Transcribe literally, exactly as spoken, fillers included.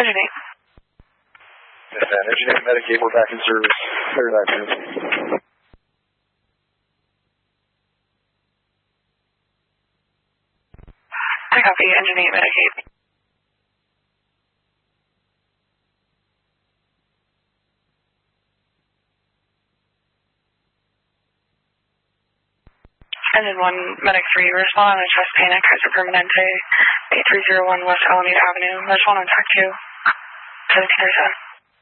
Engine eight. And Engine eight Medic eight, we're back in service. Clear that, please. I copy, Engine eight Medic eight. Engine one, Medic three, respond on a chest panic, Kaiser Permanente, eight three zero one West Alameda Avenue. There's one on track two. seventeen thirty-seven.